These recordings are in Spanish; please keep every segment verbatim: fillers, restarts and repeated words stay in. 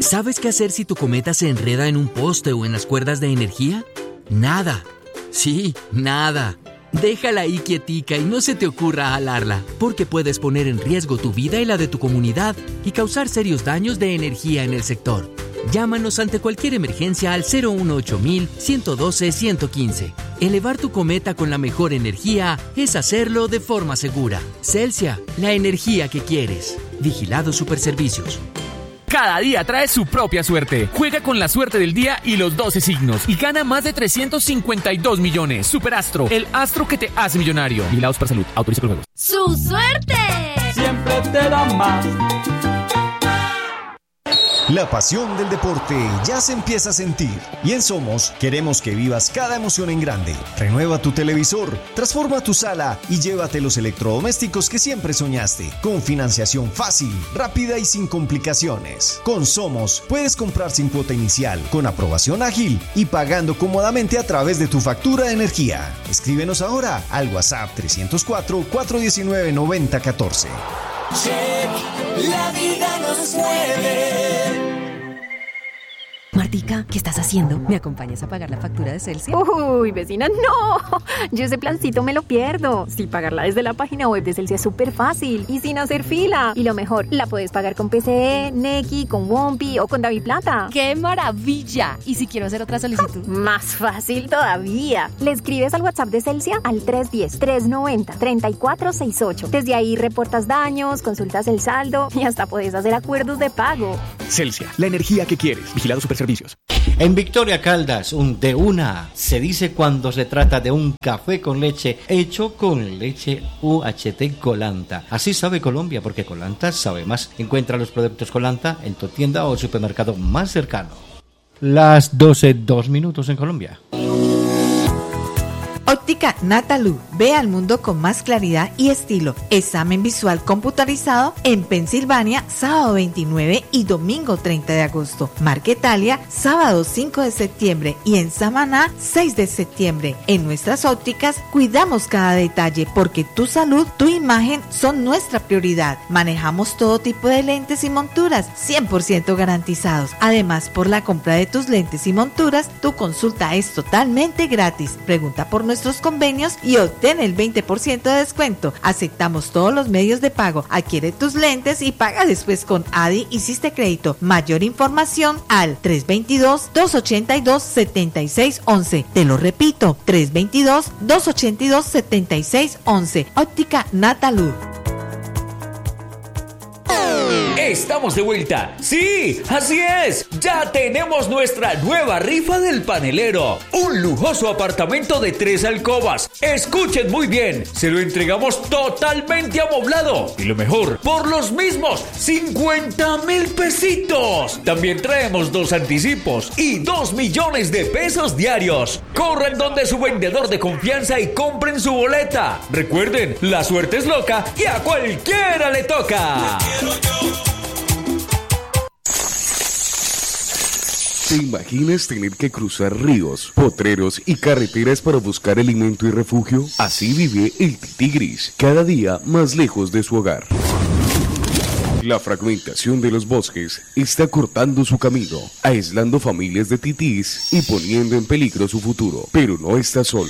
¿Sabes qué hacer si tu cometa se enreda en un poste o en las cuerdas de energía? Nada. Sí, nada. Déjala ahí quietica y no se te ocurra jalarla, porque puedes poner en riesgo tu vida y la de tu comunidad y causar serios daños de energía en el sector. Llámanos ante cualquier emergencia al cero uno ocho mil, ciento doce, ciento quince. Elevar tu cometa con la mejor energía es hacerlo de forma segura. Celsia, la energía que quieres. Vigilado Superservicios. Cada día trae su propia suerte. Juega con la suerte del día y los doce signos y gana más de trescientos cincuenta y dos millones. Superastro, el astro que te hace millonario. Vigilados para salud. Autoriza con juegos. ¡Su suerte! Siempre te da más. La pasión del deporte ya se empieza a sentir y en Somos queremos que vivas cada emoción en grande. Renueva tu televisor, transforma tu sala y llévate los electrodomésticos que siempre soñaste, con financiación fácil, rápida y sin complicaciones. Con Somos puedes comprar sin cuota inicial, con aprobación ágil y pagando cómodamente a través de tu factura de energía. Escríbenos ahora al WhatsApp trescientos cuatro, cuatrocientos diecinueve, noventa catorce. Check, la vida nos mueve. Martica, ¿qué estás haciendo? ¿Me acompañas a pagar la factura de Celsia? Uy, vecina, no. Yo ese plancito me lo pierdo. Sí, pagarla desde la página web de Celsia es súper fácil y sin hacer fila. Y lo mejor, la puedes pagar con P C E, Nequi, con Wompi o con DaviPlata. ¡Qué maravilla! ¿Y si quiero hacer otra solicitud? Más fácil todavía. Le escribes al WhatsApp de Celsia al tres uno cero, tres nueve cero, tres cuatro seis ocho. Desde ahí reportas daños, consultas el saldo y hasta puedes hacer acuerdos de pago. Celsia, la energía que quieres. Vigilado Superservicios. En Victoria Caldas, un de una se dice cuando se trata de un café con leche hecho con leche U H T Colanta. Así sabe Colombia, porque Colanta sabe más. Encuentra los productos Colanta en tu tienda o supermercado más cercano. Las doce, dos minutos en Colombia. Óptica Natalú, ve al mundo con más claridad y estilo. Examen visual computarizado en Pensilvania, sábado veintinueve y domingo treinta de agosto. Marquetalia, sábado cinco de septiembre y en Samaná, seis de septiembre. En nuestras ópticas cuidamos cada detalle porque tu salud, tu imagen son nuestra prioridad. Manejamos todo tipo de lentes y monturas, cien por ciento garantizados. Además, por la compra de tus lentes y monturas, tu consulta es totalmente gratis. Pregunta por nuestros convenios y obtén el veinte por ciento de descuento. Aceptamos todos los medios de pago. Adquiere tus lentes y paga después con A D I y Siste Crédito. Mayor información al tres dos dos, dos ocho dos, siete seis uno uno. Te lo repito, tres dos dos, dos ocho dos, siete seis uno uno. Óptica Natalú. Estamos de vuelta. Sí, así es. Ya tenemos nuestra nueva rifa del panelero. Un lujoso apartamento de tres alcobas. Escuchen muy bien. Se lo entregamos totalmente amoblado. Y lo mejor, por los mismos cincuenta mil pesitos. También traemos dos anticipos y dos millones de pesos diarios. Corran donde su vendedor de confianza y compren su boleta. Recuerden, la suerte es loca y a cualquiera le toca. ¿Te imaginas tener que cruzar ríos, potreros y carreteras para buscar alimento y refugio? Así vive el tití gris, cada día más lejos de su hogar. La fragmentación de los bosques está cortando su camino, aislando familias de titís y poniendo en peligro su futuro. Pero no está solo.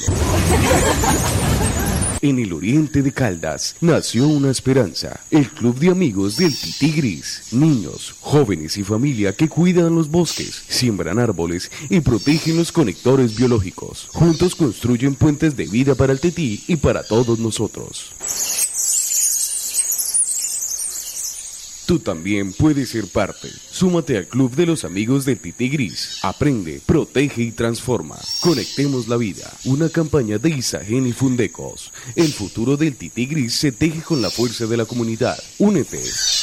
En el oriente de Caldas nació una esperanza, el club de amigos del tití gris. Niños, jóvenes y familia que cuidan los bosques, siembran árboles y protegen los conectores biológicos. Juntos construyen puentes de vida para el tití y para todos nosotros. Tú también puedes ser parte. Súmate al Club de los Amigos del Tití Gris. Aprende, protege y transforma. Conectemos la vida. Una campaña de Isagen y Fundecos. El futuro del Tití Gris se teje con la fuerza de la comunidad. Únete.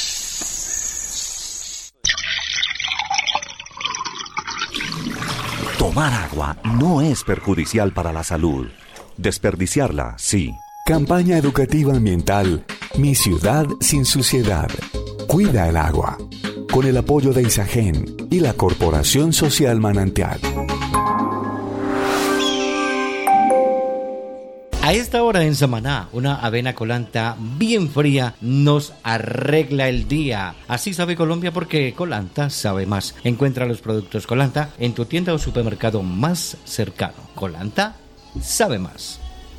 Tomar agua no es perjudicial para la salud. Desperdiciarla, sí. Campaña educativa ambiental. Mi ciudad sin suciedad. Cuida el agua. Con el apoyo de Isagen y la Corporación Social Manantial. A esta hora en Samaná, una avena colanta bien fría nos arregla el día. Así sabe Colombia porque Colanta sabe más. Encuentra los productos Colanta en tu tienda o supermercado más cercano. Colanta sabe más.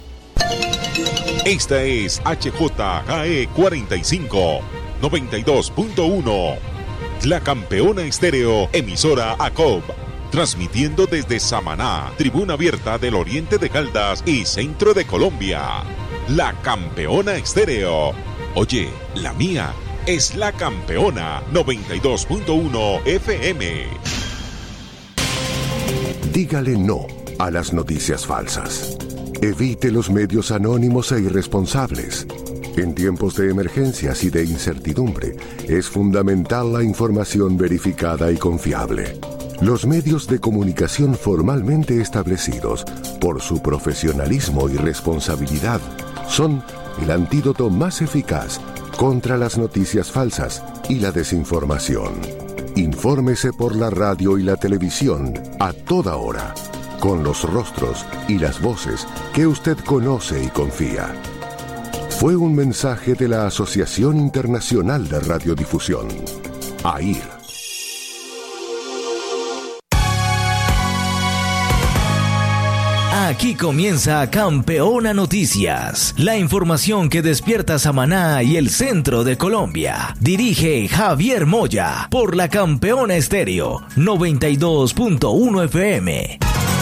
Esta es H J K E cuarenta y cinco, noventa y dos punto uno. La Campeona Estéreo, emisora A C O B. Transmitiendo desde Samaná, tribuna abierta del oriente de Caldas y centro de Colombia. La Campeona Estéreo. Oye, la mía es La Campeona noventa y dos punto uno F M. Dígale no a las noticias falsas. Evite los medios anónimos e irresponsables. En tiempos de emergencias y de incertidumbre, es fundamental la información verificada y confiable. Los medios de comunicación formalmente establecidos, por su profesionalismo y responsabilidad, son el antídoto más eficaz contra las noticias falsas y la desinformación. Infórmese por la radio y la televisión a toda hora, con los rostros y las voces que usted conoce y confía. Fue un mensaje de la Asociación Internacional de Radiodifusión, A I R. Aquí comienza Campeona Noticias, la información que despierta Samaná y el centro de Colombia. Dirige Javier Moya por la Campeona Estéreo noventa y dos punto uno F M.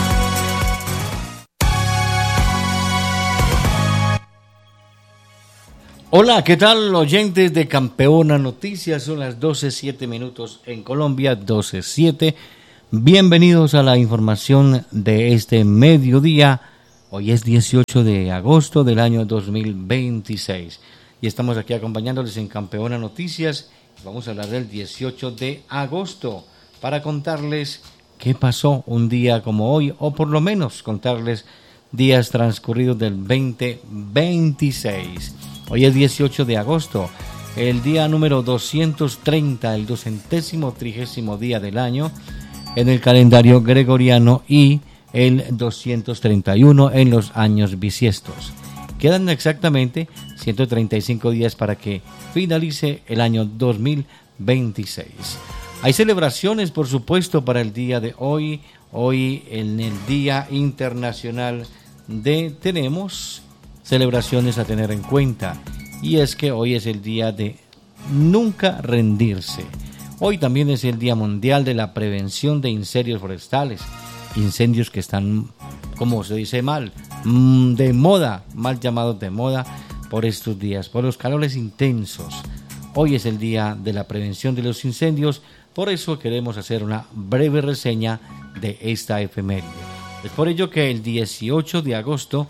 Hola, ¿qué tal, oyentes de Campeona Noticias? Son las doce siete minutos en Colombia, doce siete. Bienvenidos a la información de este mediodía. Hoy es dieciocho de agosto del año dos mil veintiséis y estamos aquí acompañándoles en Campeona Noticias. Vamos a hablar del dieciocho de agosto para contarles qué pasó un día como hoy, o por lo menos contarles días transcurridos del veinte veintiséis. Hoy es dieciocho de agosto, el día número doscientos treinta, el doscentésimo trigésimo día del año en el calendario gregoriano y el doscientos treinta y uno en los años bisiestos. Quedan exactamente ciento treinta y cinco días para que finalice el año dos mil veintiséis. Hay celebraciones, por supuesto, para el día de hoy. Hoy en el Día Internacional de... tenemos celebraciones a tener en cuenta. Y es que hoy es el día de nunca rendirse. Hoy también es el Día Mundial de la Prevención de Incendios Forestales. Incendios que están, como se dice mal, de moda, mal llamados de moda por estos días, por los calores intensos. Hoy es el Día de la Prevención de los Incendios, por eso queremos hacer una breve reseña de esta efeméride. Es por ello que el dieciocho de agosto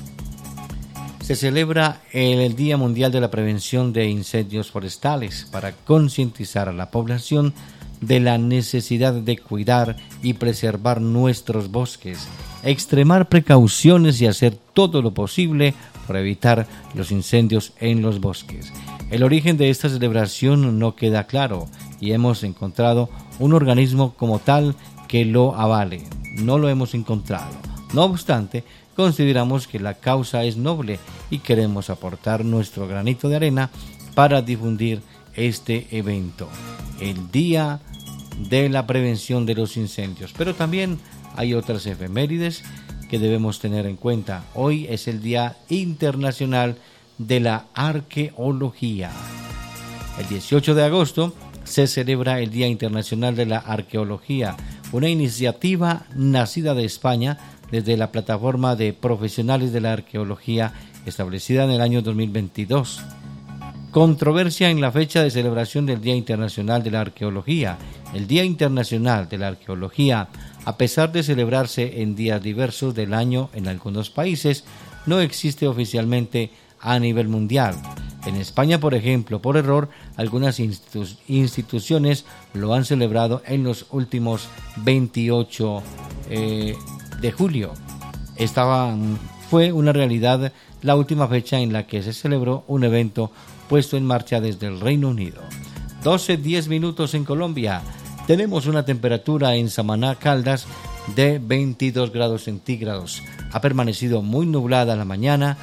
se celebra el Día Mundial de la Prevención de Incendios Forestales para concientizar a la población de la necesidad de cuidar y preservar nuestros bosques, extremar precauciones y hacer todo lo posible para evitar los incendios en los bosques. El origen de esta celebración no queda claro y hemos encontrado un organismo como tal que lo avale. No lo hemos encontrado. No obstante, consideramos que la causa es noble y queremos aportar nuestro granito de arena para difundir este evento, el Día de la Prevención de los Incendios. Pero también hay otras efemérides que debemos tener en cuenta. Hoy es el Día Internacional de la Arqueología. El dieciocho de agosto se celebra el Día Internacional de la Arqueología, una iniciativa nacida de España desde la plataforma de profesionales de la arqueología establecida en el año dos mil veintidós. Controversia en la fecha de celebración del Día Internacional de la Arqueología. El Día Internacional de la Arqueología, a pesar de celebrarse en días diversos del año en algunos países, no existe oficialmente a nivel mundial. En España, por ejemplo, por error, algunas institu- instituciones lo han celebrado en los últimos veintiocho eh, de julio. Esta fue una realidad la última fecha en la que se celebró un evento puesto en marcha desde el Reino Unido. doce diez minutos en Colombia. Tenemos una temperatura en Samaná, Caldas, de veintidós grados centígrados. Ha permanecido muy nublada la mañana,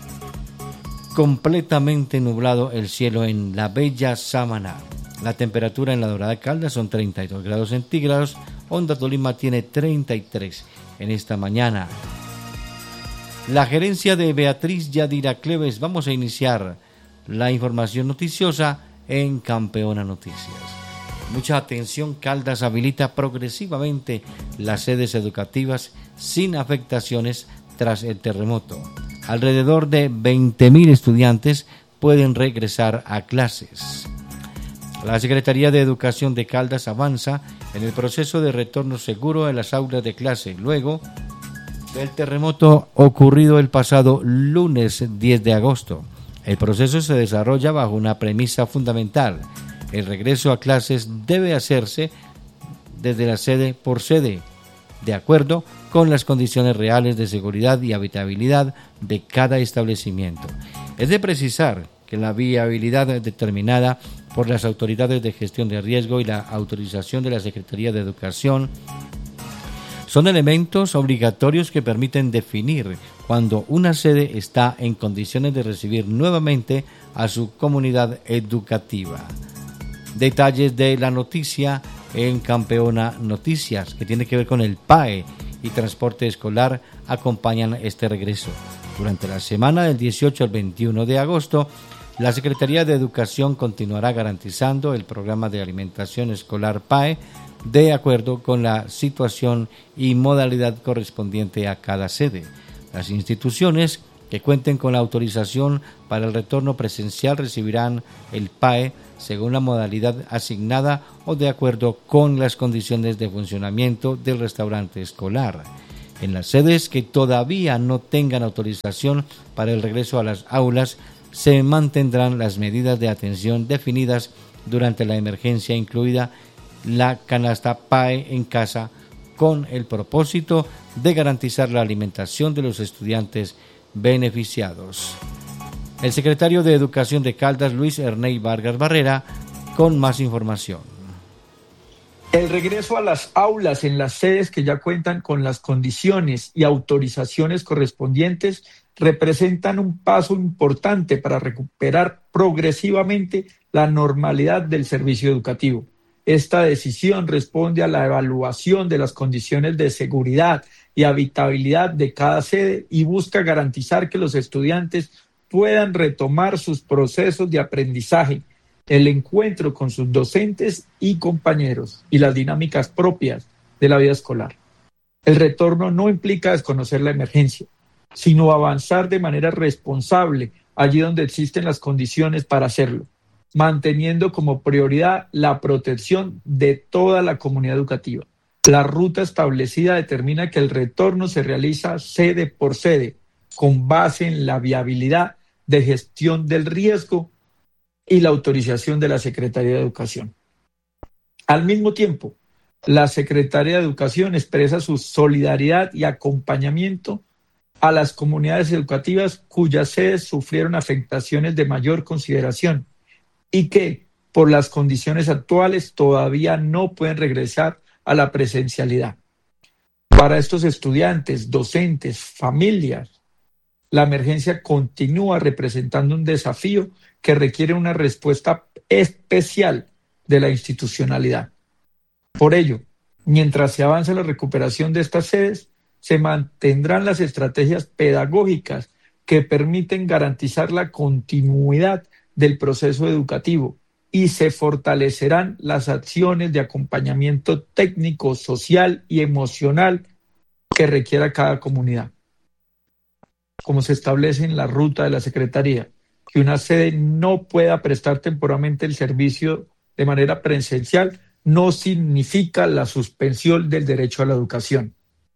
completamente nublado el cielo en la bella Samaná. La temperatura en la Dorada Caldas son treinta y dos grados centígrados. Honda Tolima tiene treinta y tres en esta mañana. La gerencia de Beatriz Yadira Cleves. Vamos a iniciar la información noticiosa en Campeona Noticias. Mucha atención, Caldas habilita progresivamente las sedes educativas sin afectaciones tras el terremoto. Alrededor de veinte mil estudiantes pueden regresar a clases. La Secretaría de Educación de Caldas avanza en el proceso de retorno seguro a las aulas de clase luego del terremoto ocurrido el pasado lunes diez de agosto. El proceso se desarrolla bajo una premisa fundamental. El regreso a clases debe hacerse desde la sede por sede, de acuerdo con las condiciones reales de seguridad y habitabilidad de cada establecimiento. Es de precisar que la viabilidad determinada por las autoridades de gestión de riesgo y la autorización de la Secretaría de Educación son elementos obligatorios que permiten definir cuando una sede está en condiciones de recibir nuevamente a su comunidad educativa. Detalles de la noticia en Campeona Noticias, que tiene que ver con el P A E y transporte escolar, acompañan este regreso. Durante la semana del dieciocho al veintiuno de agosto, la Secretaría de Educación continuará garantizando el programa de alimentación escolar P A E de acuerdo con la situación y modalidad correspondiente a cada sede. Las instituciones que cuenten con la autorización para el retorno presencial recibirán el P A E según la modalidad asignada o de acuerdo con las condiciones de funcionamiento del restaurante escolar. En las sedes que todavía no tengan autorización para el regreso a las aulas, se mantendrán las medidas de atención definidas durante la emergencia, incluida la canasta P A E en casa, con el propósito de garantizar la alimentación de los estudiantes beneficiados. El secretario de Educación de Caldas, Luis Erney Vargas Barrera, con más información. El regreso a las aulas en las sedes que ya cuentan con las condiciones y autorizaciones correspondientes representan un paso importante para recuperar progresivamente la normalidad del servicio educativo. Esta decisión responde a la evaluación de las condiciones de seguridad y habitabilidad de cada sede y busca garantizar que los estudiantes puedan retomar sus procesos de aprendizaje, el encuentro con sus docentes y compañeros y las dinámicas propias de la vida escolar. El retorno no implica desconocer la emergencia, sino avanzar de manera responsable allí donde existen las condiciones para hacerlo, manteniendo como prioridad la protección de toda la comunidad educativa. La ruta establecida determina que el retorno se realiza sede por sede, con base en la viabilidad de gestión del riesgo y la autorización de la Secretaría de Educación. Al mismo tiempo, la Secretaría de Educación expresa su solidaridad y acompañamiento a las comunidades educativas cuyas sedes sufrieron afectaciones de mayor consideración y que, por las condiciones actuales, todavía no pueden regresar a la presencialidad. Para estos estudiantes, docentes, familias, la emergencia continúa representando un desafío que requiere una respuesta especial de la institucionalidad. Por ello, mientras se avanza la recuperación de estas sedes, se mantendrán las estrategias pedagógicas que permiten garantizar la continuidad del proceso educativo y se fortalecerán las acciones de acompañamiento técnico, social y emocional que requiera cada comunidad. Como se establece en la ruta de la Secretaría, que una sede no pueda prestar temporalmente el servicio de manera presencial no significa la suspensión del derecho a la educación.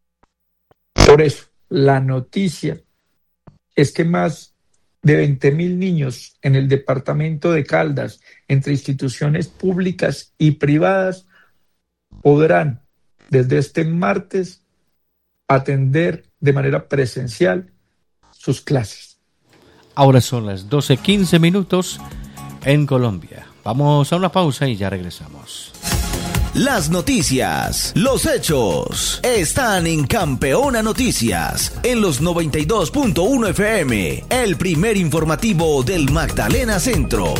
Por eso, la noticia es que más de veinte mil niños en el departamento de Caldas, entre instituciones públicas y privadas, podrán desde este martes atender de manera presencial sus clases. Ahora son las doce quince minutos en Colombia. Vamos a una pausa y ya regresamos. Las noticias, los hechos, están en Campeona Noticias, en los noventa y dos punto uno F M, el primer informativo del Magdalena Centro.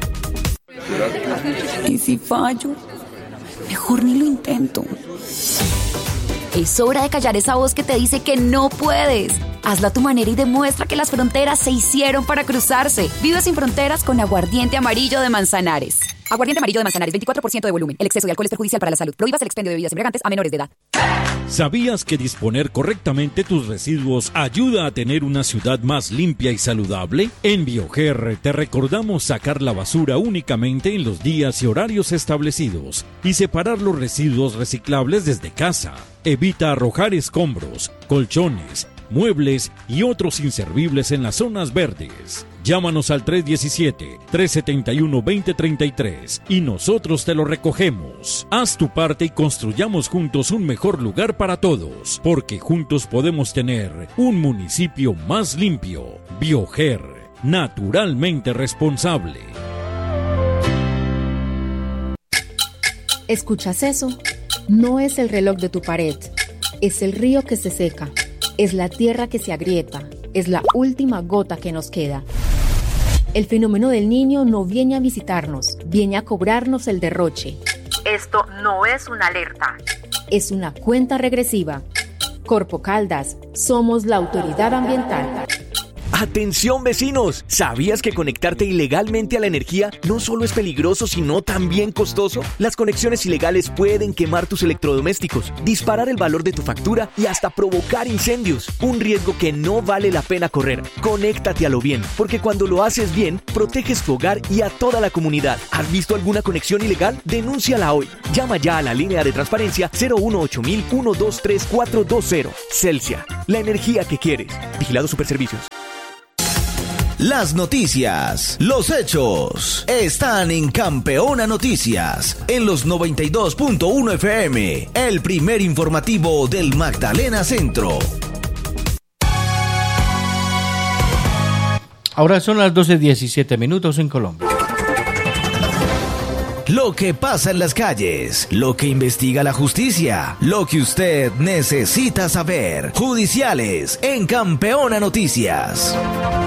¿Y si fallo? Mejor ni lo intento. Es hora de callar esa voz que te dice que no puedes. Hazlo a tu manera y demuestra que las fronteras se hicieron para cruzarse. Vive sin fronteras con Aguardiente Amarillo de Manzanares. Aguardiente Amarillo de Manzanares, veinticuatro por ciento de volumen. El exceso de alcohol es perjudicial para la salud. Prohíbas el expendio de bebidas embriagantes a menores de edad. ¿Sabías que disponer correctamente tus residuos ayuda a tener una ciudad más limpia y saludable? En Bioger te recordamos sacar la basura únicamente en los días y horarios establecidos y separar los residuos reciclables desde casa. Evita arrojar escombros, colchones, muebles y otros inservibles en las zonas verdes. Llámanos al tres uno siete, tres siete uno, dos cero tres tres y nosotros te lo recogemos. Haz tu parte y construyamos juntos un mejor lugar para todos, porque juntos podemos tener un municipio más limpio. Bioger, naturalmente responsable. ¿Escuchas eso? No es el reloj de tu pared, es el río que se seca, es la tierra que se agrieta, es la última gota que nos queda. El fenómeno del Niño no viene a visitarnos, viene a cobrarnos el derroche. Esto no es una alerta. Es una cuenta regresiva. Corpo Caldas, somos la autoridad ambiental. ¡Atención, vecinos! ¿Sabías que conectarte ilegalmente a la energía no solo es peligroso, sino también costoso? Las conexiones ilegales pueden quemar tus electrodomésticos, disparar el valor de tu factura y hasta provocar incendios. Un riesgo que no vale la pena correr. Conéctate a lo bien, porque cuando lo haces bien, proteges tu hogar y a toda la comunidad. ¿Has visto alguna conexión ilegal? Denúnciala hoy. Llama ya a la línea de transparencia cero uno ocho mil, uno dos tres cuatro dos cero. Celsia, la energía que quieres. Vigilado Superservicios. Las noticias, los hechos, están en Campeona Noticias, en los noventa y dos punto uno F M, el primer informativo del Magdalena Centro. Ahora son las doce diecisiete minutos en Colombia. Lo que pasa en las calles, lo que investiga la justicia, lo que usted necesita saber. Judiciales en Campeona Noticias.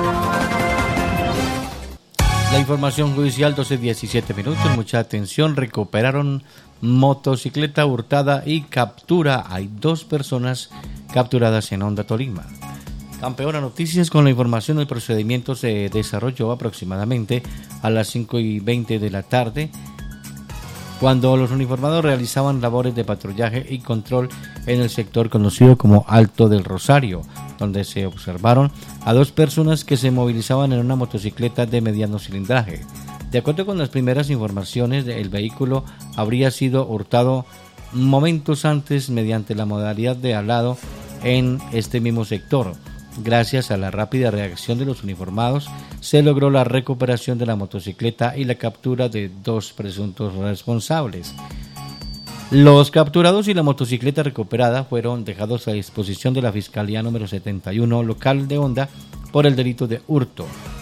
La información judicial, doce diecisiete minutos, mucha atención, recuperaron motocicleta hurtada y captura. Hay dos personas capturadas en Honda, Tolima. Campeona Noticias con la información. El procedimiento se desarrolló aproximadamente a las cinco y veinte de la tarde, cuando los uniformados realizaban labores de patrullaje y control en el sector conocido como Alto del Rosario, donde se observaron a dos personas que se movilizaban en una motocicleta de mediano cilindraje. De acuerdo con las primeras informaciones, el vehículo habría sido hurtado momentos antes mediante la modalidad de alado en este mismo sector. Gracias a la rápida reacción de los uniformados, se logró la recuperación de la motocicleta y la captura de dos presuntos responsables. Los capturados y la motocicleta recuperada fueron dejados a disposición de la Fiscalía número setenta y uno local de Honda por el delito de hurto.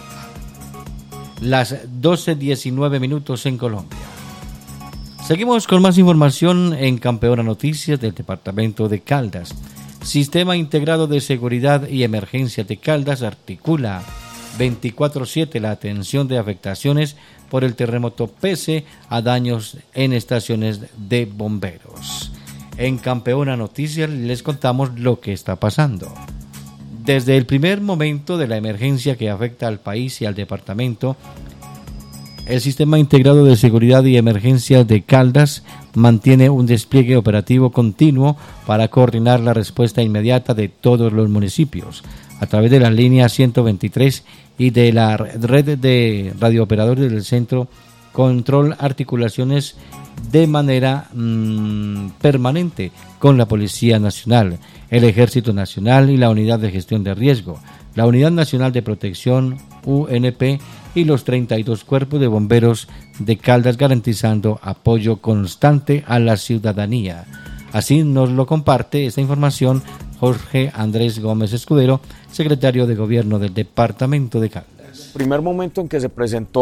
Las doce diecinueve minutos en Colombia. Seguimos con más información en Campeona Noticias del departamento de Caldas. Sistema Integrado de Seguridad y Emergencia de Caldas articula veinticuatro siete la atención de afectaciones por el terremoto pese a daños en estaciones de bomberos. En Campeona Noticias les contamos lo que está pasando. Desde el primer momento de la emergencia que afecta al país y al departamento, el Sistema Integrado de Seguridad y Emergencia de Caldas mantiene un despliegue operativo continuo para coordinar la respuesta inmediata de todos los municipios a través de la línea ciento veintitrés y de la red de radiooperadores del Centro Control Articulaciones de manera mmm, permanente con la Policía Nacional, el Ejército Nacional y la Unidad de Gestión de Riesgo, la Unidad Nacional de Protección U N P y los treinta y dos cuerpos de bomberos de Caldas, garantizando apoyo constante a la ciudadanía. Así nos lo comparte esta información Jorge Andrés Gómez Escudero, secretario de Gobierno del departamento de Caldas. Primer momento en que se presentó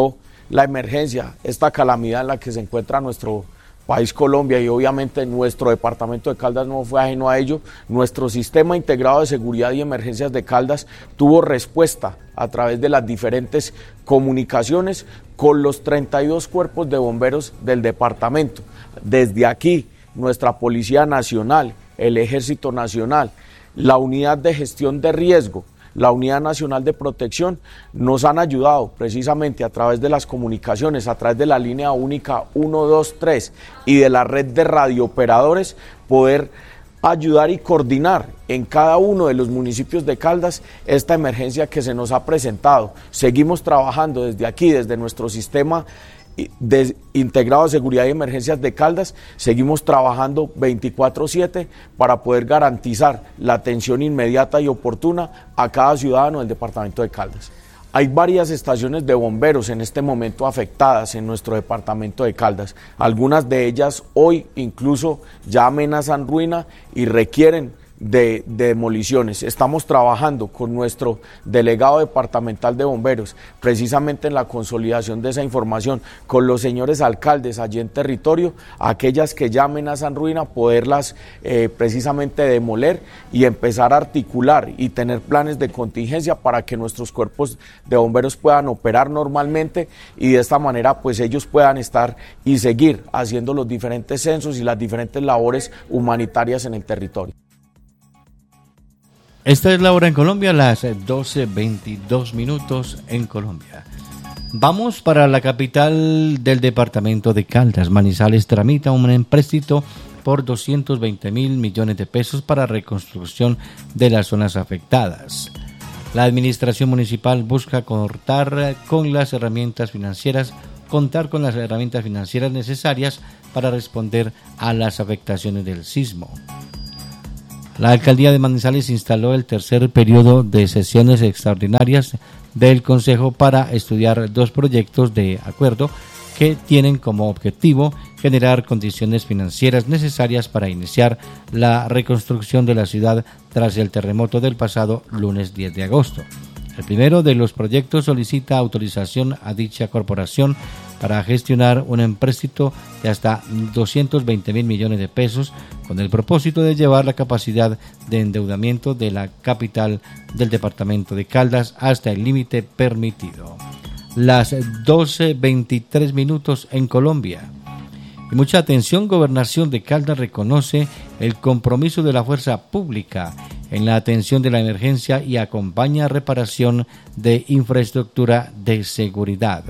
la emergencia, esta calamidad en la que se encuentra nuestro país Colombia y obviamente nuestro departamento de Caldas no fue ajeno a ello. Nuestro sistema integrado de seguridad y emergencias de Caldas tuvo respuesta a través de las diferentes comunicaciones con los treinta y dos cuerpos de bomberos del departamento. Desde aquí, nuestra Policía Nacional, el Ejército Nacional, la Unidad de Gestión de Riesgo, la Unidad Nacional de Protección, nos han ayudado precisamente a través de las comunicaciones, a través de la línea única uno dos tres y de la red de radiooperadores, poder ayudar y coordinar en cada uno de los municipios de Caldas esta emergencia que se nos ha presentado. Seguimos trabajando desde aquí, desde nuestro sistema de integrado de seguridad y emergencias de Caldas, seguimos trabajando veinticuatro siete para poder garantizar la atención inmediata y oportuna a cada ciudadano del departamento de Caldas. Hay varias estaciones de bomberos en este momento afectadas en nuestro departamento de Caldas. Algunas de ellas hoy incluso ya amenazan ruina y requieren De, de demoliciones. Estamos trabajando con nuestro delegado departamental de bomberos precisamente en la consolidación de esa información con los señores alcaldes allí en territorio, aquellas que ya amenazan ruina, poderlas eh, precisamente demoler y empezar a articular y tener planes de contingencia para que nuestros cuerpos de bomberos puedan operar normalmente y de esta manera pues ellos puedan estar y seguir haciendo los diferentes censos y las diferentes labores humanitarias en el territorio. Esta es la hora en Colombia, las doce veintidós minutos en Colombia. Vamos para la capital del departamento de Caldas. Manizales tramita un empréstito por doscientos veinte mil millones de pesos para reconstrucción de las zonas afectadas. La administración municipal busca contar con las herramientas financieras, contar con las herramientas financieras necesarias para responder a las afectaciones del sismo. La alcaldía de Manizales instaló el tercer periodo de sesiones extraordinarias del Consejo para estudiar dos proyectos de acuerdo que tienen como objetivo generar condiciones financieras necesarias para iniciar la reconstrucción de la ciudad tras el terremoto del pasado lunes diez de agosto. El primero de los proyectos solicita autorización a dicha corporación para gestionar un empréstito de hasta doscientos veinte mil millones de pesos con el propósito de llevar la capacidad de endeudamiento de la capital del departamento de Caldas hasta el límite permitido. Las doce veintitrés minutos en Colombia. Y mucha atención, Gobernación de Caldas reconoce el compromiso de la fuerza pública en la atención de la emergencia y acompaña reparación de infraestructura de seguridad.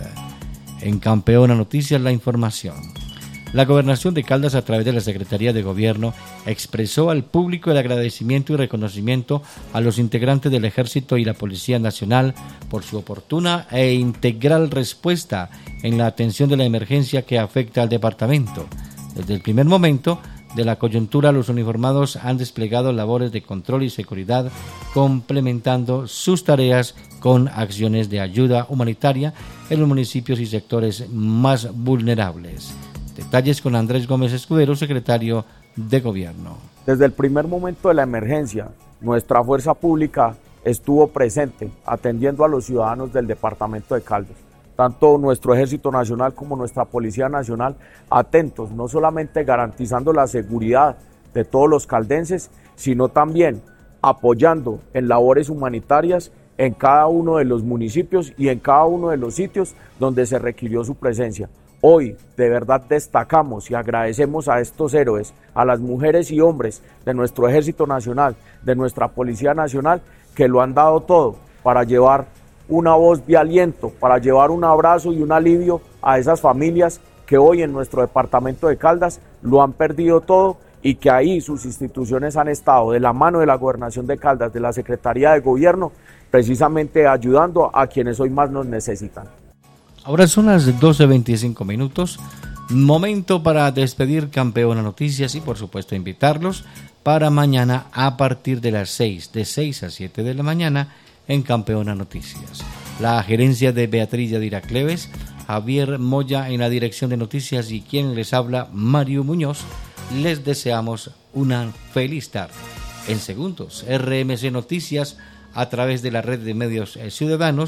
En Campeona Noticias, la información. La Gobernación de Caldas, a través de la Secretaría de Gobierno, expresó al público el agradecimiento y reconocimiento a los integrantes del Ejército y la Policía Nacional por su oportuna e integral respuesta en la atención de la emergencia que afecta al departamento. Desde el primer momento de la coyuntura, los uniformados han desplegado labores de control y seguridad, complementando sus tareas con acciones de ayuda humanitaria en los municipios y sectores más vulnerables. Detalles con Andrés Gómez Escudero, secretario de Gobierno. Desde el primer momento de la emergencia, nuestra fuerza pública estuvo presente atendiendo a los ciudadanos del departamento de Caldas. Tanto nuestro Ejército Nacional como nuestra Policía Nacional atentos, no solamente garantizando la seguridad de todos los caldenses, sino también apoyando en labores humanitarias en cada uno de los municipios y en cada uno de los sitios donde se requirió su presencia. Hoy de verdad destacamos y agradecemos a estos héroes, a las mujeres y hombres de nuestro Ejército Nacional, de nuestra Policía Nacional, que lo han dado todo para llevar una voz de aliento, para llevar un abrazo y un alivio a esas familias que hoy en nuestro departamento de Caldas lo han perdido todo y que ahí sus instituciones han estado de la mano de la Gobernación de Caldas, de la Secretaría de Gobierno, precisamente ayudando a quienes hoy más nos necesitan. Ahora son las doce veinticinco minutos, momento para despedir Campeona Noticias y por supuesto invitarlos para mañana a partir de las seis, de seis a siete de la mañana en Campeona Noticias. La gerencia de Beatriz Yadira Cleves, Javier Moya en la dirección de noticias y quien les habla, Mario Muñoz, les deseamos una feliz tarde. En segundos, R M C Noticias a través de la red de medios ciudadanos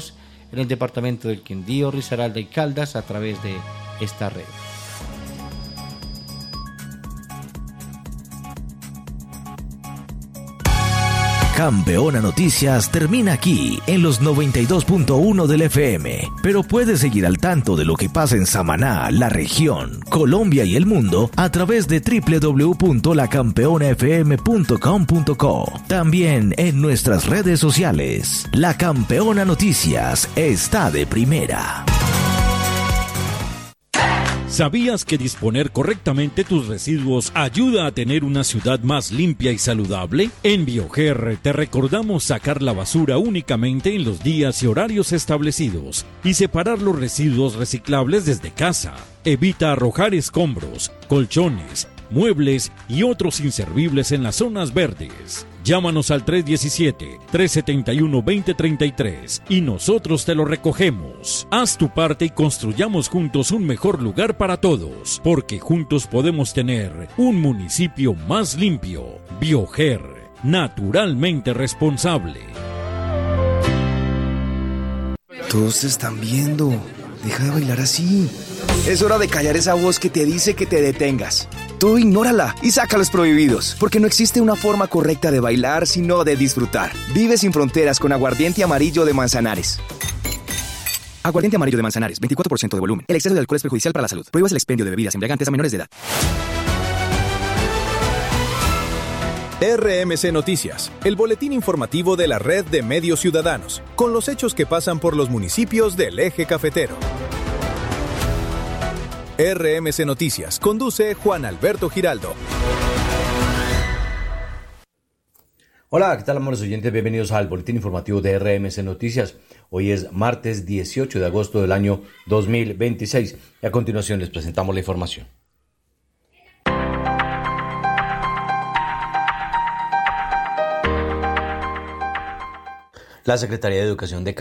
en el departamento del Quindío, Risaralda y Caldas a través de esta red. Campeona Noticias termina aquí en los noventa y dos punto uno del F M, pero puedes seguir al tanto de lo que pasa en Samaná, la región, Colombia y el mundo a través de doble u doble u doble u punto la campeona f m punto com punto co. También en nuestras redes sociales. La Campeona Noticias está de primera. ¿Sabías que disponer correctamente tus residuos ayuda a tener una ciudad más limpia y saludable? En Bioger te recordamos sacar la basura únicamente en los días y horarios establecidos y separar los residuos reciclables desde casa. Evita arrojar escombros, colchones, muebles y otros inservibles en las zonas verdes. Llámanos al tres uno siete, tres siete uno, dos cero tres tres y nosotros te lo recogemos. Haz tu parte y construyamos juntos un mejor lugar para todos, porque juntos podemos tener un municipio más limpio. Bioger, naturalmente responsable. Todos te están viendo. Deja de bailar así. Es hora de callar esa voz que te dice que te detengas. Tú ignórala y saca los prohibidos, porque no existe una forma correcta de bailar, sino de disfrutar. Vive sin fronteras con Aguardiente Amarillo de Manzanares. Aguardiente Amarillo de Manzanares, veinticuatro por ciento de volumen. El exceso de alcohol es perjudicial para la salud. Prohíbas el expendio de bebidas embriagantes a menores de edad. R M C Noticias, el boletín informativo de la red de medios ciudadanos, con los hechos que pasan por los municipios del eje cafetero. R M C Noticias, conduce Juan Alberto Giraldo. Hola, ¿qué tal, amigos oyentes? Bienvenidos al boletín informativo de R M C Noticias. Hoy es martes dieciocho de agosto del año dos mil veintiséis y a continuación les presentamos la información. La Secretaría de Educación de